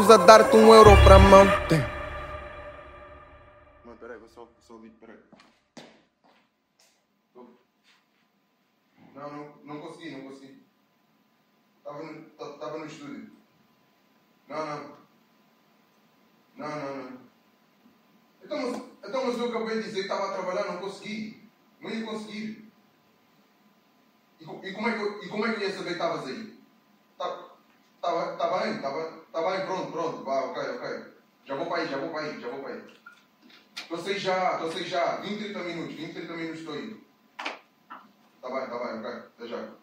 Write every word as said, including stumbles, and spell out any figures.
recusa dar-te um euro pra mão. Mano, peraí, vou só, só ali, peraí. Não, não, não consegui, não consegui. Tava no, tava no estúdio. Não, não. Não, não, não. Então, mas, então, mas eu acabei de dizer que estava a trabalhar, não consegui. Não ia conseguir. E, e, como, é que eu, e como é que eu ia saber que estavas aí? Tá, tá, tá bem, tá bem, tá bem, pronto, pronto. Vá, ok, ok. Já vou para aí, já vou para aí, já vou para aí. Estou a sair já, estou a sair já. vinte, trinta minutos, vinte, trinta minutos estou aí. Tá bem, tá bem, ok. Até já.